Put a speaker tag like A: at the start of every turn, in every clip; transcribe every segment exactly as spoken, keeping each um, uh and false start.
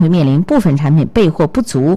A: 会面临部分产品备货不足。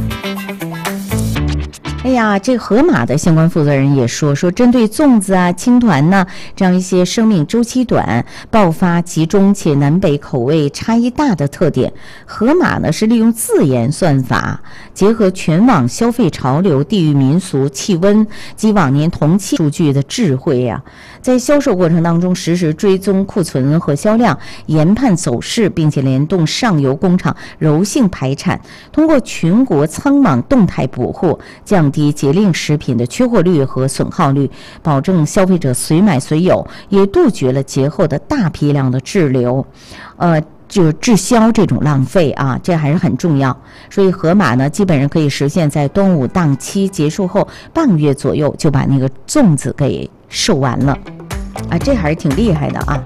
A: 哎呀，这盒马的相关负责人也说说，针对粽子啊、青团呢这样一些生命周期短、爆发集中且南北口味差异大的特点，盒马呢是利用自研算法，结合全网消费潮流、地域民俗、气温及往年同期数据的智慧呀、啊，在销售过程当中实时追踪库存和销量，研判走势，并且联动上游工厂柔性排产，通过全国仓网动态补货，降低节令食品的缺货率和损耗率，保证消费者随买随有，也杜绝了节后的大批量的滞留，呃。就是滞销这种浪费啊，这还是很重要。所以盒马呢，基本上可以实现在端午档期结束后半个月左右就把那个粽子给售完了，啊，这还是挺厉害的啊。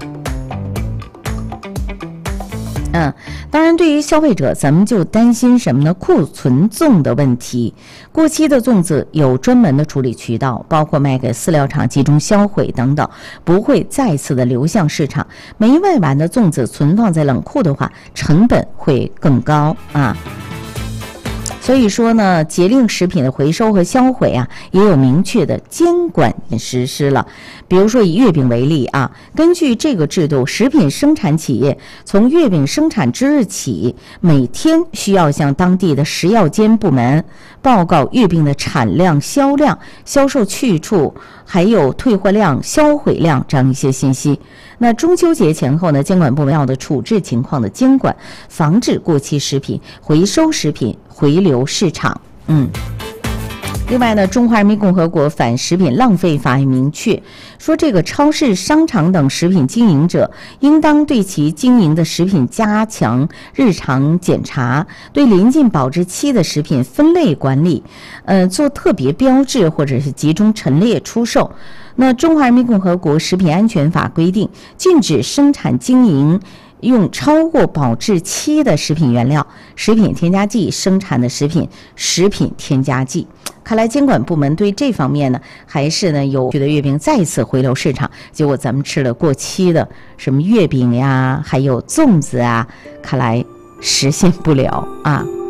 A: 嗯，当然，对于消费者，咱们就担心什么呢？库存粽的问题。过期的粽子有专门的处理渠道，包括卖给饲料厂集中销毁等等，不会再次的流向市场。没卖完的粽子存放在冷库的话，成本会更高啊。所以说呢，节令食品的回收和销毁啊，也有明确的监管实施了。比如说以月饼为例啊，根据这个制度，食品生产企业从月饼生产之日起，每天需要向当地的食药监部门报告月饼的产量、销量、销售去处，还有退货量、销毁量这样一些信息。那中秋节前后呢，监管部门要的处置情况的监管，防止过期食品、回收食品回流市场。嗯。另外呢，中华人民共和国反食品浪费法也明确说，这个超市、商场等食品经营者应当对其经营的食品加强日常检查，对临近保质期的食品分类管理，呃，做特别标志或者是集中陈列出售。那中华人民共和国食品安全法规定，禁止生产经营用超过保质期的食品原料、食品添加剂生产的食品、食品添加剂。看来监管部门对这方面呢，还是呢有觉得月饼再次回流市场，结果咱们吃了过期的什么月饼呀，还有粽子啊，看来实现不了啊。